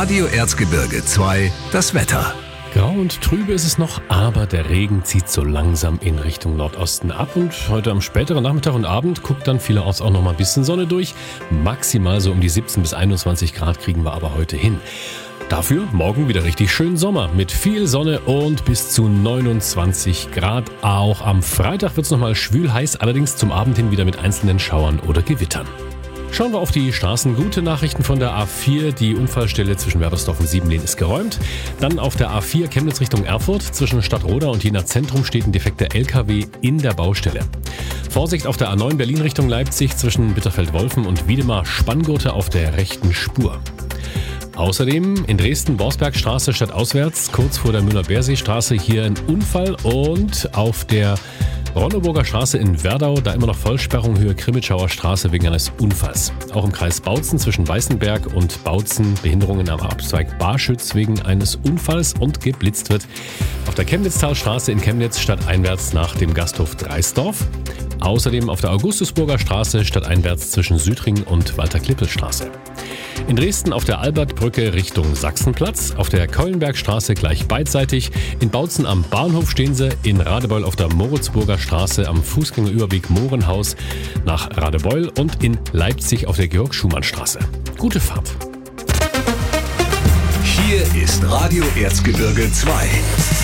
Radio Erzgebirge 2, das Wetter. Grau und trübe ist es noch, aber der Regen zieht so langsam in Richtung Nordosten ab und heute am späteren Nachmittag und Abend guckt dann vielerorts auch noch mal ein bisschen Sonne durch. Maximal so um die 17 bis 21 Grad kriegen wir aber heute hin. Dafür morgen wieder richtig schön Sommer mit viel Sonne und bis zu 29 Grad. Auch am Freitag wird es nochmal schwül heiß, allerdings zum Abend hin wieder mit einzelnen Schauern oder Gewittern. Schauen wir auf die Straßen. Gute Nachrichten von der A4. Die Unfallstelle zwischen Werdersdorf und Siebenlehn ist geräumt. Dann auf der A4 Chemnitz Richtung Erfurt. Zwischen Stadtroda und Jena Zentrum steht ein defekter LKW in der Baustelle. Vorsicht auf der A9 Berlin Richtung Leipzig zwischen Bitterfeld-Wolfen und Wiedemar Spanngurte auf der rechten Spur. Außerdem in Dresden Borsbergstraße stadtauswärts, kurz vor der Müller-Bersee-Straße hier ein Unfall und auf der Ronneburger Straße in Werdau, da immer noch Vollsperrung Höhe Krimitschauer Straße wegen eines Unfalls. Auch im Kreis Bautzen zwischen Weißenberg und Bautzen Behinderungen am Abzweig Barschütz wegen eines Unfalls und geblitzt wird. Auf der Chemnitztalstraße in Chemnitz stadteinwärts nach dem Gasthof Dreisdorf. Außerdem auf der Augustusburger Straße stadteinwärts zwischen Südring und Walter-Klippel-Straße. In Dresden auf der Albertbrücke Richtung Sachsenplatz, auf der Keulenbergstraße gleich beidseitig, in Bautzen am Bahnhof stehen sie, in Radebeul auf der Moritzburger Straße am Fußgängerüberweg Mohrenhaus nach Radebeul und in Leipzig auf der Georg-Schumann-Straße. Gute Fahrt! Hier ist Radio Erzgebirge 2.